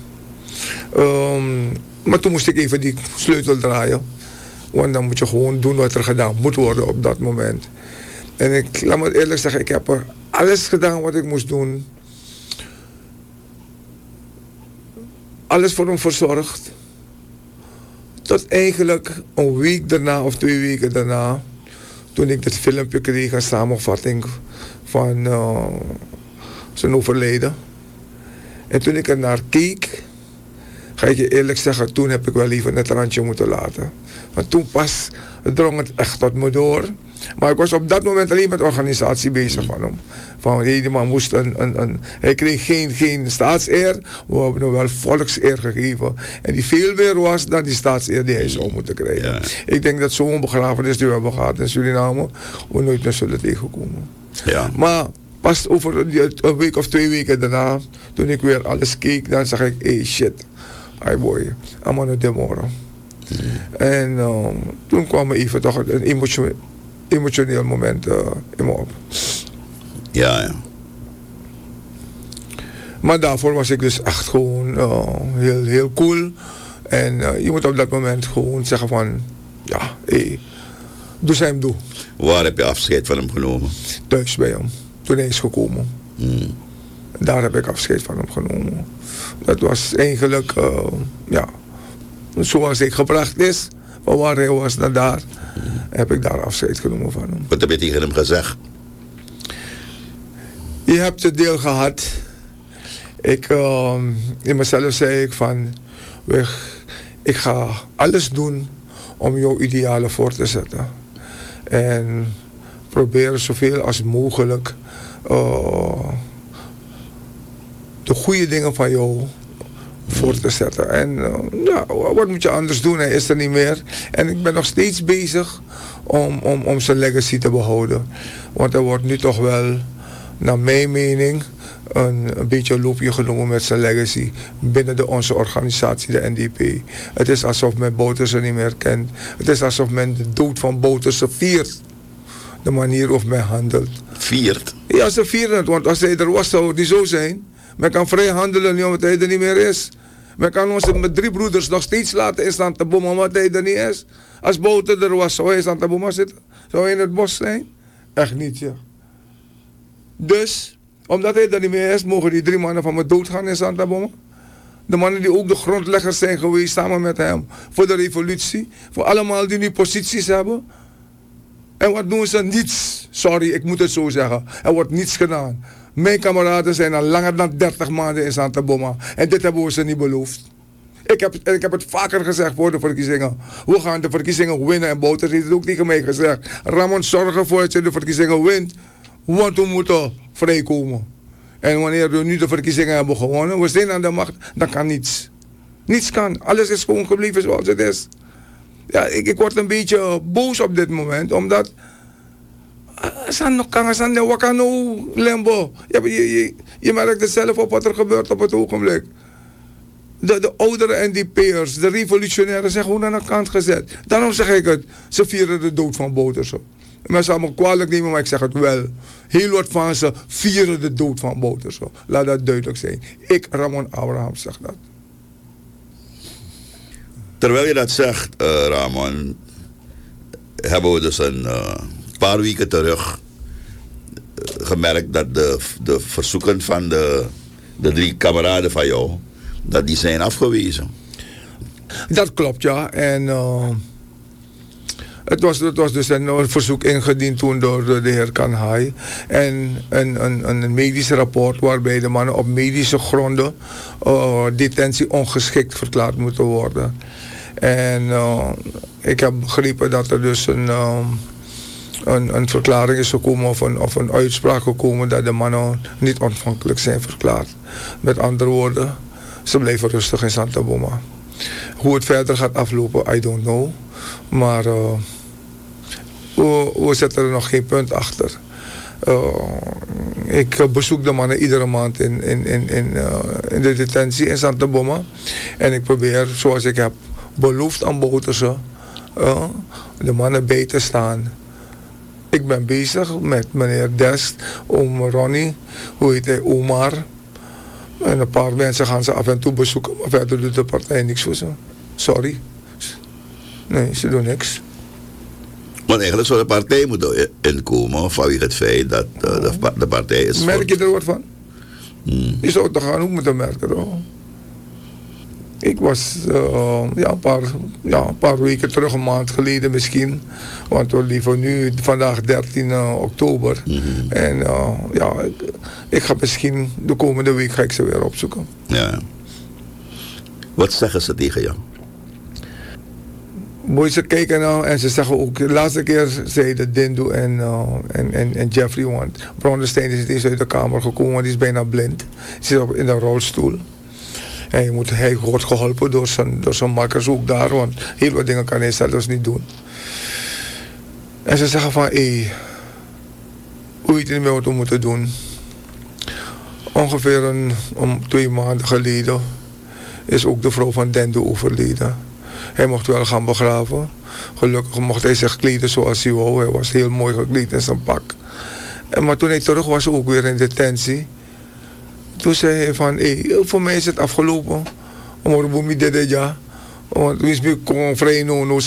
Maar toen moest ik even die sleutel draaien. Want dan moet je gewoon doen wat er gedaan moet worden op dat moment. En laat me eerlijk zeggen, ik heb er alles gedaan wat ik moest doen. Alles voor hem verzorgd. Tot eigenlijk een week daarna of 2 weken daarna, toen ik dit filmpje kreeg, een samenvatting van zijn overlijden. En toen ik er naar keek, ga ik je eerlijk zeggen, toen heb ik wel even het randje moeten laten. Want toen pas drong het echt tot me door. Maar ik was op dat moment alleen met de organisatie bezig van hem. Van die man moest hij kreeg geen staatseer, we hebben hem wel volkseer gegeven. En die veel meer was dan die staatseer die hij zou moeten krijgen. Ja. Ik denk dat zo'n begrafenis die we hebben gehad in Suriname, we nooit meer zullen tegenkomen.
Ja.
Maar pas over een week of 2 weken daarna, toen ik weer alles keek, dan zag ik, shit, hi boy, I'm on a demora. En toen kwam er even toch een emotioneel moment in me op.
Ja.
Maar daarvoor was ik dus echt gewoon heel cool. En je moet op dat moment gewoon zeggen van, ja, doe zijn hem doe.
Waar heb je afscheid van hem genomen?
Thuis bij hem, toen hij is gekomen. Daar heb ik afscheid van hem genomen. Dat was eigenlijk, zoals ik gebracht is, van waar hij was naar daar, heb ik daar afscheid genomen van hem.
Wat heb je tegen hem gezegd?
Je hebt het deel gehad. In mezelf zei ik van, ik ga alles doen om jouw idealen voor te zetten. En proberen zoveel als mogelijk de goede dingen van jou voor te zetten. En wat moet je anders doen? Hij is er niet meer. En ik ben nog steeds bezig om zijn legacy te behouden. Want er wordt nu toch wel, naar mijn mening, een beetje een loopje genomen met zijn legacy binnen onze organisatie, de NDP. Het is alsof men Bouterse niet meer kent. Het is alsof men de dood van Bouterse viert. De manier waarop men handelt.
Viert?
Ja, ze vieren het, want als hij er was, zou het niet zo zijn. Men kan vrij handelen nu omdat hij er niet meer is. Men kan ons met 3 broeders nog steeds laten in Santa Boma omdat hij er niet is. Als Bouter er was, zou hij in Santa Boma zitten? Zou hij in het bos zijn? Echt niet, ja. Dus, omdat hij er niet meer is, mogen die 3 mannen van me doodgaan in Santa Boma. De mannen die ook de grondleggers zijn geweest samen met hem voor de revolutie. Voor allemaal die nu posities hebben. En wat doen ze? Niets. Sorry, ik moet het zo zeggen. Er wordt niets gedaan. Mijn kameraden zijn al langer dan 30 maanden in Santa Boma. En dit hebben we ze niet beloofd. Ik heb het vaker gezegd voor de verkiezingen. We gaan de verkiezingen winnen. En Bouter heeft het ook tegen mij gezegd. Ramon, zorg ervoor dat je de verkiezingen wint. Want we moeten vrijkomen. En wanneer we nu de verkiezingen hebben gewonnen, we zijn aan de macht, dan kan niets. Niets kan. Alles is gewoon gebleven zoals het is. Ja, ik word een beetje boos op dit moment, omdat je merkt het zelf op wat er gebeurt op het ogenblik. De oudere NDP'ers, de revolutionairen zijn gewoon aan de kant gezet. Daarom zeg ik het, ze vieren de dood van Bouterse. Mensen gaan me kwalijk nemen, maar ik zeg het wel. Heel wat van ze vieren de dood van Bouterse. Laat dat duidelijk zijn. Ik, Ramon Abraham, zeg dat.
Terwijl je dat zegt, Ramon, hebben we dus een paar weken terug gemerkt dat de verzoeken van de 3 kameraden van jou, dat die zijn afgewezen.
Dat klopt, ja. En het was dus een verzoek ingediend toen door de heer Kanhai. En een medisch rapport waarbij de mannen op medische gronden detentie ongeschikt verklaard moeten worden. En ik heb begrepen dat er dus een verklaring is gekomen of een uitspraak gekomen dat de mannen niet ontvankelijk zijn verklaard. Met andere woorden, ze blijven rustig in Santa Boma. Hoe het verder gaat aflopen, I don't know. Maar we zetten er nog geen punt achter. Ik bezoek de mannen iedere maand in de detentie in Santa Boma. En ik probeer, zoals ik heb beloofd aan Bouterse, de mannen bij te staan. Ik ben bezig met meneer Dest, Ronnie, hoe heet hij, Omar. En een paar mensen gaan ze af en toe bezoeken, maar verder doet de partij niks voor ze. Sorry. Nee, ze doen niks.
Want eigenlijk zou de partij moeten inkomen vanwege het feit dat de partij is...
Merk je er wat van? Je zou het toch gaan ook moeten merken, toch? Ik was een paar weken terug, een maand geleden misschien. Want we leven nu vandaag 13 oktober. En ik ga misschien de komende week ga ik ze weer opzoeken.
Ja. Wat zeggen ze tegen jou?
Moet je kijken nou en ze zeggen ook, de laatste keer zeiden Dindu en Jeffrey, want Brondenstein is eens uit de kamer gekomen, want die is bijna blind. Hij zit in een rolstoel. En hij wordt geholpen door zijn makkers ook daar, want heel wat dingen kan hij zelfs niet doen. En ze zeggen van, we weten niet meer wat we moeten doen. Ongeveer 2 maanden geleden is ook de vrouw van Dindu overleden. Hij mocht wel gaan begraven. Gelukkig mocht hij zich kleden zoals hij wou. Hij was heel mooi gekleed in zijn pak. Maar toen hij terug was, ook weer in detentie. Toen zei hij van, voor mij is het afgelopen. Want we moeten dit ja. Want we zijn vrij no.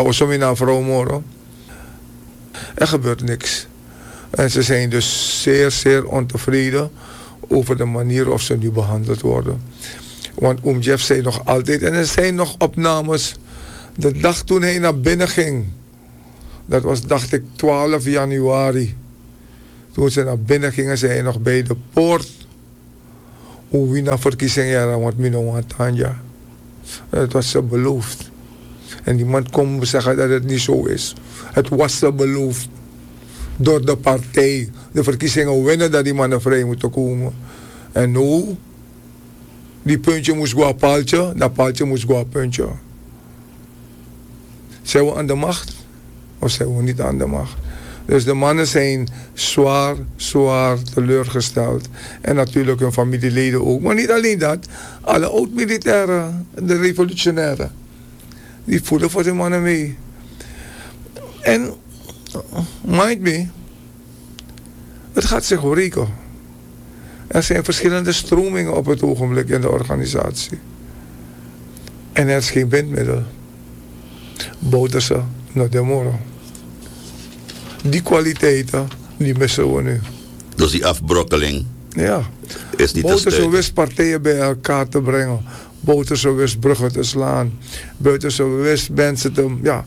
Er gebeurt niks. En ze zijn dus zeer, zeer ontevreden over de manier waarop ze nu behandeld worden. Want Jeff zei nog altijd, en er zijn nog opnames, de dag toen hij naar binnen ging. Dat was, dacht ik, 12 januari. Toen ze naar binnen gingen, zei hij nog bij de poort. Hoe wie naar verkiezingen, want Mino Tanja. Het was ze beloofd. En niemand kon zeggen dat het niet zo is. Het was ze beloofd. Door de partij. De verkiezingen winnen dat die mannen vrij moeten komen. En nu, die puntje moest gaan paaltje, dat paaltje moest gaan puntje. Zijn we aan de macht? of zijn we niet aan de macht. Dus de mannen zijn zwaar teleurgesteld. En natuurlijk hun familieleden ook. Maar niet alleen dat. Alle oud-militairen, de revolutionairen, die voelen voor de mannen mee. En, mind me, het gaat zich wreken. Er zijn verschillende stromingen op het ogenblik in de organisatie. En er is geen bindmiddel. Bouterse, naar de morgen. Die kwaliteiten, die missen we nu.
Dus die afbrokkeling
ja.
Is niet
Bouterse wist partijen bij elkaar te brengen. Bouterse wist bruggen te slaan. Bouterse wist mensen te... Ja,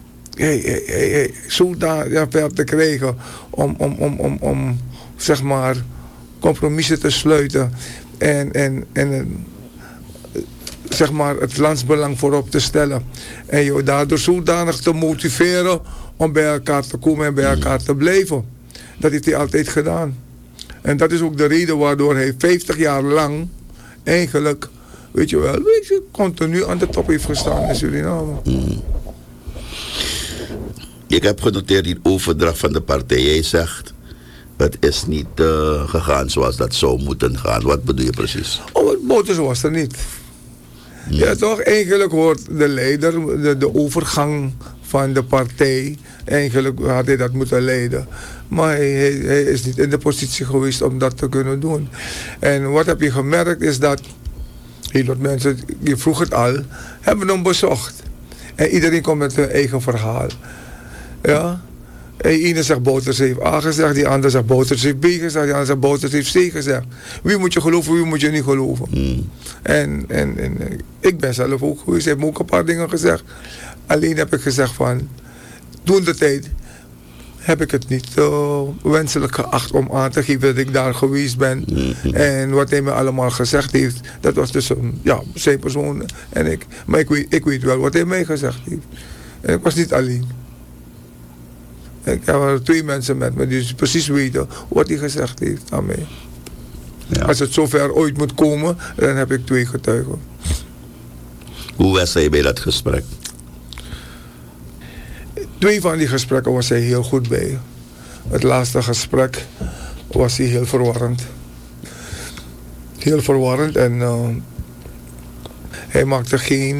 zo daar ver te krijgen om zeg maar compromissen te sluiten en zeg maar het landsbelang voorop te stellen en je daardoor zodanig te motiveren om bij elkaar te komen en bij elkaar te blijven. Dat heeft hij altijd gedaan. En dat is ook de reden waardoor hij 50 jaar lang eigenlijk, weet je, continu aan de top heeft gestaan in Suriname.
Ik heb genoteerd die overdracht van de partij. Jij zegt, het is niet gegaan zoals dat zou moeten gaan. Wat bedoel je precies?
Oh, het Bouterse was er niet. Ja, toch? Eigenlijk hoort de leider, de overgang van de partij, eigenlijk had hij dat moeten leiden. Maar hij is niet in de positie geweest om dat te kunnen doen. En wat heb je gemerkt is dat heel wat mensen, je vroeg het al, hebben hem bezocht. En iedereen komt met hun eigen verhaal. Ja? En de ene zegt Bouterse heeft A gezegd, die andere zegt Bouterse heeft B gezegd, die andere zegt Bouterse heeft C gezegd. Wie moet je geloven, wie moet je niet geloven? En ik ben zelf ook geweest, hij heeft me ook een paar dingen gezegd. Alleen heb ik gezegd van, toen de tijd heb ik het niet wenselijk geacht om aan te geven dat ik daar geweest ben. En wat hij me allemaal gezegd heeft, dat was tussen zijn persoon en ik. Maar ik weet wel wat hij mij gezegd heeft. En ik was niet alleen. Ik heb er 2 mensen met me die precies weten wat hij gezegd heeft aan mij. Ja. Als het zover ooit moet komen, dan heb ik 2 getuigen.
Hoe was hij bij dat gesprek?
2 van die gesprekken was hij heel goed bij. Het laatste gesprek was hij heel verwarrend. Heel verwarrend en hij maakte geen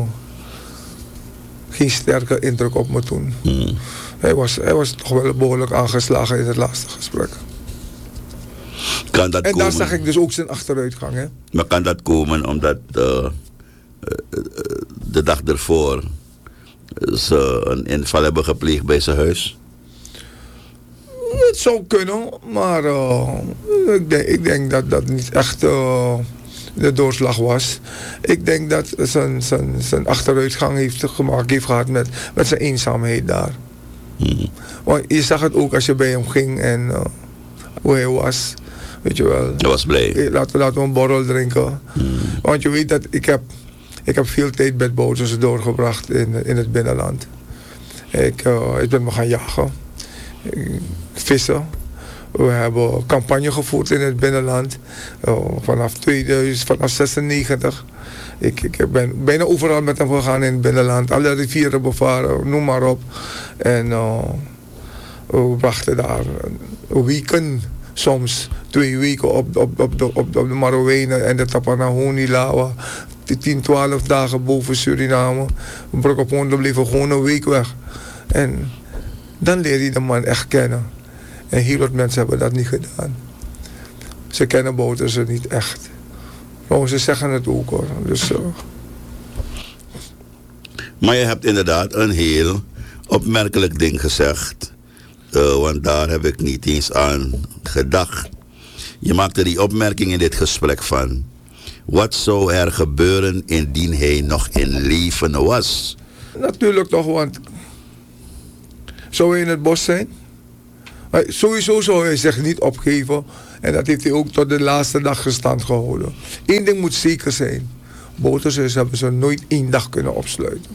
sterke indruk op me toen. Hij was toch wel behoorlijk aangeslagen in het laatste gesprek.
Kan dat
en
komen?
daar zag ik dus ook zijn achteruitgang. Hè?
Maar kan dat komen omdat de dag ervoor ze een inval hebben gepleegd bij zijn huis?
Het zou kunnen, maar ik denk dat dat niet echt de doorslag was. Ik denk dat zijn achteruitgang heeft gehad met zijn eenzaamheid daar. Want je zag het ook als je bij hem ging en hoe hij was. Weet je wel.
Hij was blij.
Laten we een borrel drinken. Want je weet dat ik heb veel tijd met Bouterse doorgebracht in het binnenland. Ik ben me gaan jagen. Vissen. We hebben campagne gevoerd in het binnenland. Vanaf 96. Ik ben bijna overal met hem gegaan in het binnenland. Alle rivieren bevaren, noem maar op. En we brachten daar weken, soms 2 weken op de Marowijnen en de Tapanahoni-Lawa. 10, 12 dagen boven Suriname. We bleven gewoon een week weg. En dan leer je de man echt kennen. En heel wat mensen hebben dat niet gedaan. Ze kennen Bouterse niet echt. Maar ze zeggen het ook hoor. Dus,
Maar je hebt inderdaad een heel opmerkelijk ding gezegd. Want daar heb ik niet eens aan gedacht. Je maakte die opmerking in dit gesprek van: wat zou er gebeuren indien hij nog in leven was?
Natuurlijk toch, want zou hij in het bos zijn? Maar sowieso zou hij zich niet opgeven. En dat heeft hij ook tot de laatste dag gestand gehouden. Eén ding moet zeker zijn. Bouterse hebben ze nooit 1 dag kunnen opsluiten.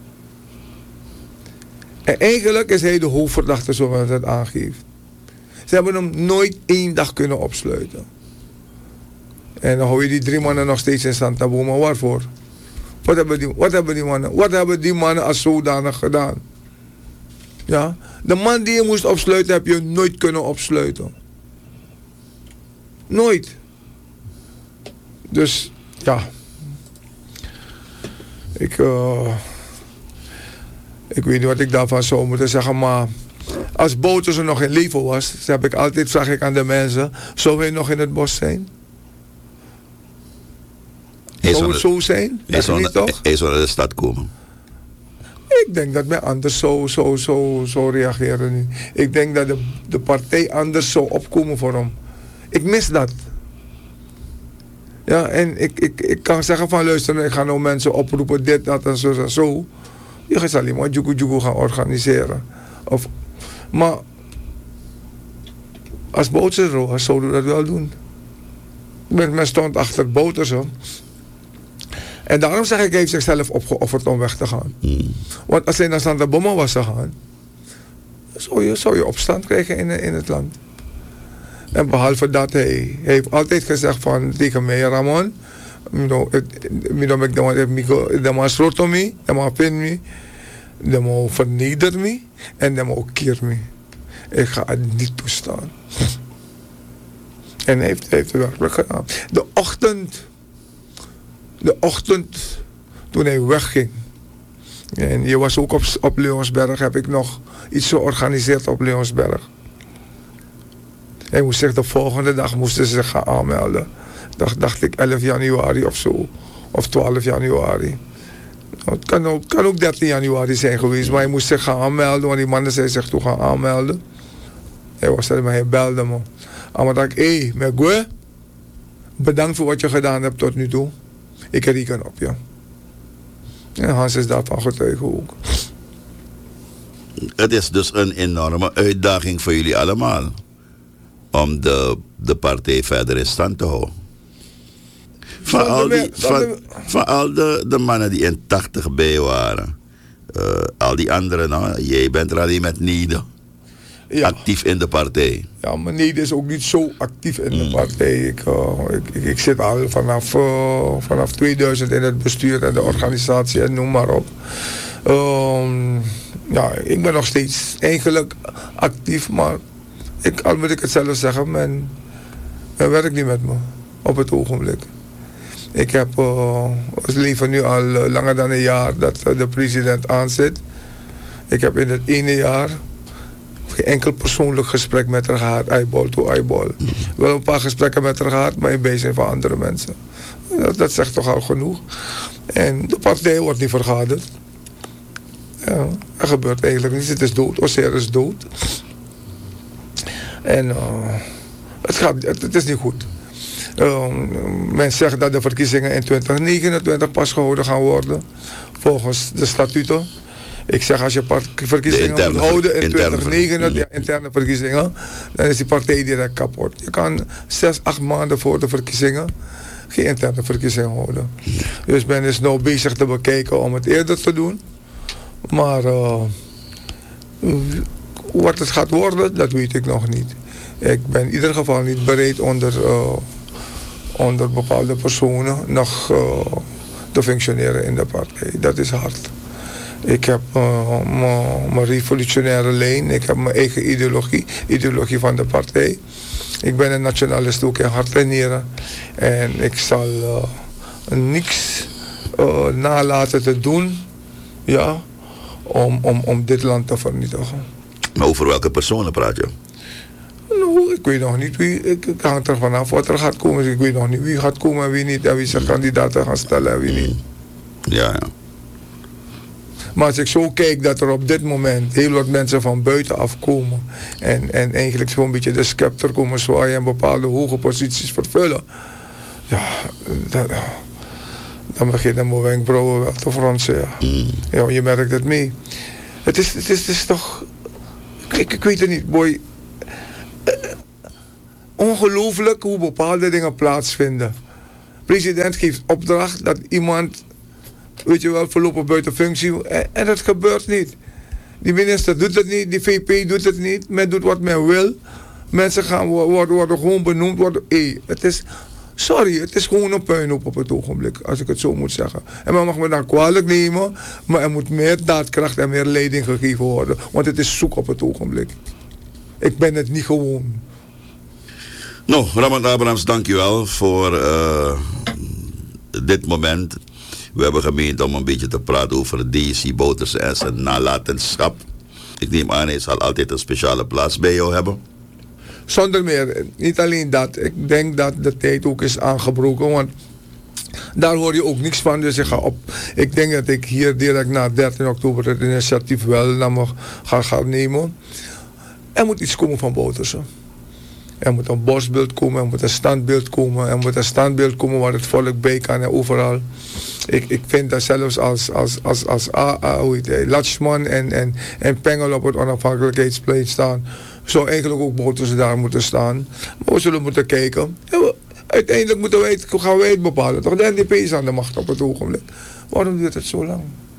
En eigenlijk is hij de hoofdverdachte zoals het aangeeft. Ze hebben hem nooit 1 dag kunnen opsluiten. En dan hou je die 3 mannen nog steeds in stand. Maar waarvoor? Wat hebben die mannen als zodanig gedaan? Ja? De man die je moest opsluiten, heb je nooit kunnen opsluiten. Nooit. Dus, ja. Ik weet niet wat ik daarvan zou moeten zeggen, maar als Bouterse nog in leven was, vraag ik aan de mensen, zou hij nog in het bos zijn? Zou het zo zijn?
Hij zou naar de stad komen.
Ik denk dat men anders zou reageren nu. Ik denk dat de partij anders zou opkomen voor hem. Ik mis dat. Ja, en ik kan zeggen van luister, ik ga nou mensen oproepen, dit, dat en zo en zo. Je gaat alleen maar jugu gaan organiseren. Maar als Bouterse was, zouden we dat wel doen. Men stond achter Bouterse. En daarom zeg ik, hij heeft zichzelf opgeofferd om weg te gaan. Want als hij naar Santa Boma was gegaan, zou je opstand krijgen in het land. En behalve dat, hij heeft altijd gezegd tegen mij, Ramon, de man sloot me, de man pin me, de man verneder me en de man keer me. Ik ga het niet toestaan. En hij heeft het werkelijk gedaan. De ochtend toen hij wegging. En je was ook op Leonsberg, heb ik nog iets georganiseerd op Leonsberg. Hij moest zich de volgende dag zich gaan aanmelden. Dacht ik 11 januari of zo. Of 12 januari. Het kan ook 13 januari zijn geweest, maar hij moest zich gaan aanmelden, want die mannen zijn zich toe gaan aanmelden. Hij was er, maar hij belde me. En dan dacht ik, Megwe, bedankt voor wat je gedaan hebt tot nu toe. Ik reken op je. En Hans is daarvan getuige ook.
Het is dus een enorme uitdaging voor jullie allemaal. Om de partij verder in stand te houden. Van al de mannen die in 80 bij waren. Al die anderen, nou, jij bent er alleen met Nide. Ja. Actief in de partij.
Ja, maar Nide is ook niet zo actief in de partij. Ik zit al vanaf 2000 in het bestuur en de organisatie en noem maar op. Ja, ik ben nog steeds eigenlijk actief, maar al moet ik het zelf zeggen, men werkt niet met me op het ogenblik. Ik heb het leven nu al langer dan een jaar dat de president aanzit. Ik heb in het ene jaar geen enkel persoonlijk gesprek met haar gehad, eyeball to eyeball. Wel een paar gesprekken met haar gehad, maar in bijzijn van andere mensen. Dat zegt toch al genoeg. En de partij wordt niet vergaderd. Ja, er gebeurt eigenlijk niets. Het is dood. Osser is dood. En het is niet goed. Men zegt dat de verkiezingen in 2029 pas gehouden gaan worden. Volgens de statuten. Ik zeg, als je verkiezingen moet houden in 2029, interne verkiezingen, dan is die partij direct kapot. Je kan 6-8 maanden voor de verkiezingen geen interne verkiezingen houden. Dus men is nou bezig te bekijken om het eerder te doen. Maar wat het gaat worden, dat weet ik nog niet. Ik ben in ieder geval niet bereid onder bepaalde personen nog te functioneren in de partij. Dat is hard. Ik heb mijn revolutionaire lijn, ik heb mijn eigen ideologie van de partij. Ik ben een nationalist ook in hart en nieren. En ik zal niks nalaten te doen, ja, om dit land te vernietigen.
Maar over welke personen praat je?
Nou, ik weet nog niet wie. Ik hang er vanaf wat er gaat komen. Ik weet nog niet wie gaat komen en wie niet. En wie zijn kandidaten gaan stellen en wie niet.
Ja.
Maar als ik zo kijk dat er op dit moment heel wat mensen van buiten afkomen. En eigenlijk zo'n beetje de scepter komen zwaaien en bepaalde hoge posities vervullen. Ja, dan beginnen mijn wenkbrauwen wel te fronsen. Ja. Ja, je merkt het mee. Het is toch... Ik weet het niet, boy. Ongelooflijk hoe bepaalde dingen plaatsvinden. De president geeft opdracht dat iemand, weet je wel, voorlopig buiten functie. En dat gebeurt niet. Die minister doet het niet, die VP doet het niet. Men doet wat men wil. Mensen worden gewoon benoemd. Het is Sorry, het is gewoon een puinhoop op het ogenblik, als ik het zo moet zeggen. En men mag me dan kwalijk nemen, maar er moet meer daadkracht en meer leiding gegeven worden. Want het is zoek op het ogenblik. Ik ben het niet gewoon.
Nou, Raymond Abrahams, dankjewel voor dit moment. We hebben gemeend om een beetje te praten over DC Bouterse en zijn nalatenschap. Ik neem aan, hij zal altijd een speciale plaats bij jou hebben.
Zonder meer, niet alleen dat. Ik denk dat de tijd ook is aangebroken, want daar hoor je ook niks van. Dus ik denk dat ik hier direct na 13 oktober het initiatief wel naar me ga nemen. Er moet iets komen van Bouterse. Er moet een bosbeeld komen, er moet een standbeeld komen. Er moet een standbeeld komen waar het volk bij kan en overal. Ik vind dat zelfs als Latschman en Pengel op het onafhankelijkheidsplein staan, zou eigenlijk ook Bouterse daar moeten staan. Maar we zullen moeten kijken. Ja, uiteindelijk gaan wij het bepalen. Toch? De NDP is aan de macht op het ogenblik. Waarom duurt het zo lang?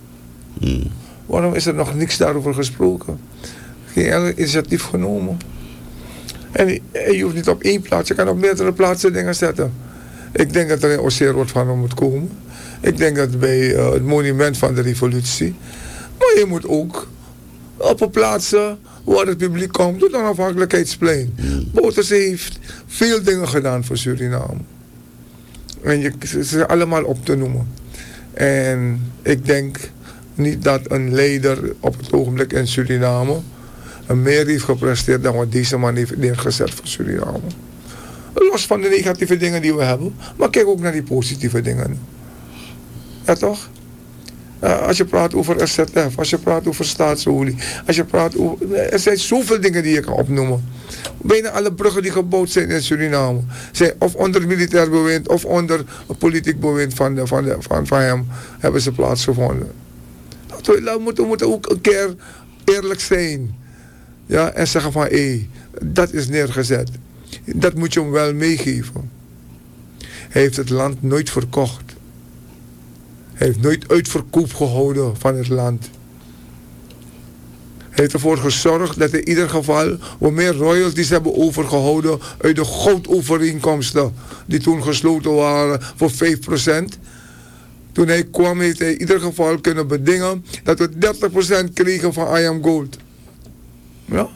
Waarom is er nog niks daarover gesproken? Geen initiatief genomen? En je hoeft niet op één plaats, je kan op meerdere plaatsen dingen zetten. Ik denk dat er een Osseerwoord van moet komen. Ik denk dat bij het monument van de revolutie. Maar je moet ook op een plaatsen waar het publiek komt, het onafhankelijkheidsplein. Bouterse heeft veel dingen gedaan voor Suriname. En ze zijn allemaal op te noemen. En ik denk niet dat een leider op het ogenblik in Suriname meer heeft gepresteerd dan wat deze man heeft neergezet voor Suriname. Los van de negatieve dingen die we hebben, maar kijk ook naar die positieve dingen. Ja toch? Als je praat over SZF, als je praat over staatsolie, als je praat over, er zijn zoveel dingen die je kan opnoemen. Bijna alle bruggen die gebouwd zijn in Suriname zijn of onder militair bewind of onder politiek bewind van hem hebben ze plaatsgevonden. We moeten ook een keer eerlijk zijn. Ja, en zeggen van, dat is neergezet. Dat moet je hem wel meegeven. Hij heeft het land nooit verkocht. Hij heeft nooit uitverkoop gehouden van het land. Hij heeft ervoor gezorgd dat in ieder geval we meer royalties hebben overgehouden uit de goudovereenkomsten die toen gesloten waren voor 5%. Toen hij kwam heeft hij in ieder geval kunnen bedingen dat we 30% kregen van I Am Gold. Ja?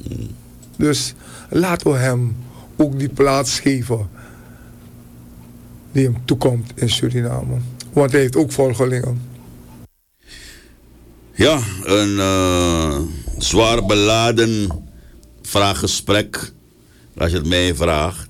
Dus laten we hem ook die plaats geven die hem toekomt in Suriname. Want hij heeft ook volgelingen.
Ja, een zwaar beladen vraaggesprek, als je het mij vraagt.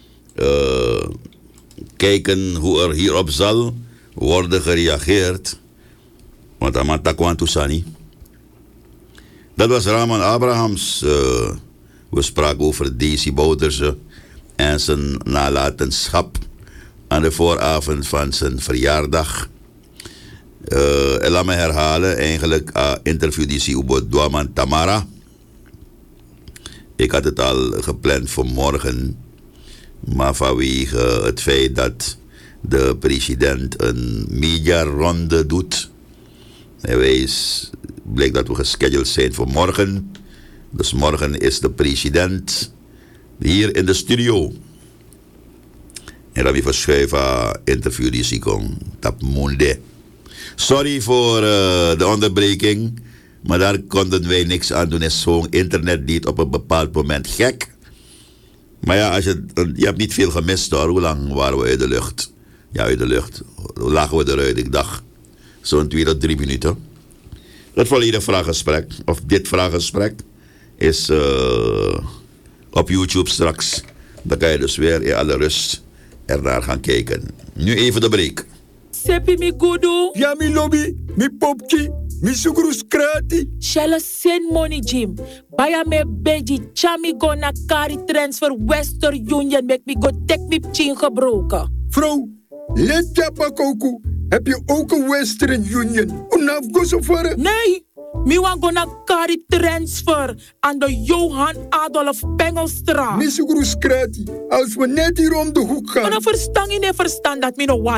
Kijken hoe er hierop zal worden gereageerd. Want Amatakwan Toussani. Dat was Raymond Abrahams. We spraken over DC Bouterse en zijn nalatenschap aan de vooravond van zijn verjaardag. En laat me herhalen, eigenlijk interview DC Ubo Dwaman Tamara. Ik had het al gepland voor morgen, maar vanwege het feit dat de president een mediaronde doet, en bleek dat we gescheduled zijn voor morgen. Dus morgen is de president hier in de studio. En dan verschuiven interview die Sikong Tap Monde. Sorry voor de onderbreking, maar daar konden wij niks aan doen. Is zo'n internet die op een bepaald moment gek. Maar ja, je hebt niet veel gemist hoor. Hoe lang waren we uit de lucht? Ja, uit de lucht. Hoe lagen we eruit? Ik dacht zo'n 2 tot 3 minuten. Het volledige vraaggesprek, of dit vraaggesprek, is op YouTube straks. Dan kan je dus weer in alle rust ernaar gaan kijken. Nu even de break.
Sepi mi gudu.
Ja, mi lobby, mi popki, mi sukrus krati.
Shella send money, Jim. Baya me beji, chami go na kari transfer Western Union. Make me go take me chin gebroken.
Vrouw, let japa koku. Heb je ook een Western Union? Onaf go zo voor?
Nee, mi wan go na kari transfer aan de Johan Adolf Pengelstraat.
Mi sukrus krati. Als we net hier om de hoek gaan.
Maar dan verstaan je niet verstaan dat mi no wan